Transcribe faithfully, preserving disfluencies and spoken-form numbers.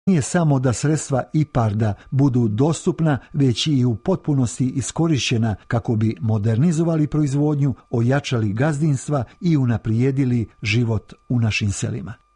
nije samo da sredstva IPARD-a budu dostupna, već i u potpunosti iskorišćena kako bi modernizovali proizvodnju, ojačali gazdinstva i unaprijedili život u našim selima.